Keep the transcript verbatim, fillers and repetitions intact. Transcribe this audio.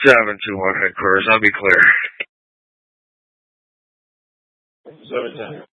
Seven two one headquarters. I'll be clear. Seven ten.